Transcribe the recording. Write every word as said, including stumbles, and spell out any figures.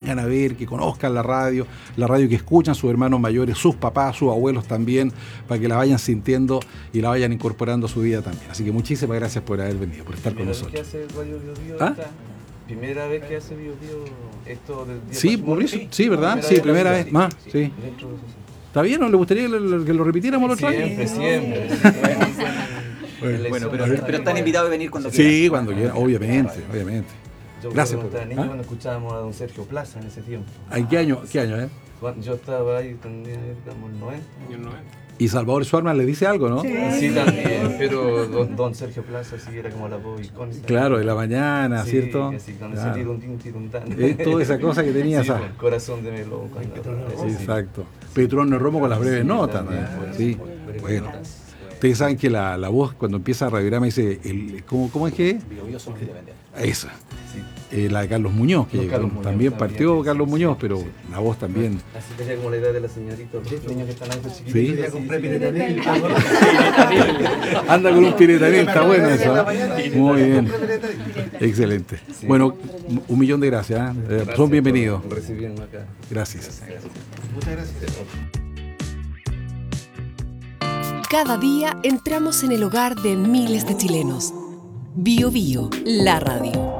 vengan a ver, que conozcan la radio, la radio que escuchan sus hermanos mayores, sus papás, sus abuelos también, para que la vayan sintiendo y la vayan incorporando a su vida también. Así que muchísimas gracias por haber venido, por estar con nosotros. ¿Qué hace Radio Bio Bio? ¿Ah? Primera vez que hace Bio Bio esto del día Sí, por eso, sí, ¿verdad? Sí, primera vez, más, sí. ¿Está bien o le gustaría que lo, que lo repitiéramos el otro año? Siempre, siempre. Bueno, bueno, pero, pero están invitados a venir cuando quieran. Sí, cuando quieran, obviamente, obviamente. Yo Gracias. Cuando por, estaba niño, ¿ah? cuando escuchábamos a don Sergio Plaza en ese tiempo. ¿En qué año? ¿Qué año, eh? Cuando yo estaba ahí, tenía, digamos, noventa. Y Salvador Schwarman le dice algo, ¿no? Sí, sí también, pero don, don Sergio Plaza sí era como la voz icónica. Claro, de la mañana, sí, ¿cierto? Así, con ese claro. tiruntín, tiruntán. Es toda esa cosa que tenía, sí, ¿sabes? El corazón de melón. Sí, exacto. Petrón Romo con las breves sí, notas, ¿no? Sí, bueno. Ustedes saben que la, la voz cuando empieza a radiograma dice, el, ¿cómo, ¿cómo es que es? Bio Bio son independientes. Esa. Eh, la de Carlos Muñoz, que Carlos bueno, Muñoz, también partió también, Carlos sí, Muñoz, sí, pero sí. la voz también. Así tenía como la edad de la señorita, los niños que están ahí pues, Sí. chiquititos. Ya compré piretanil. Anda con un piretanil, está bueno eso. ¿eh? Muy bien. Excelente. Sí. Bueno, un millón de gracias. ¿eh? Eh, Gracias Son bienvenidos. por recibirme acá. Gracias. Muchas gracias. Cada día entramos en el hogar de miles de chilenos. Bio Bio, la radio.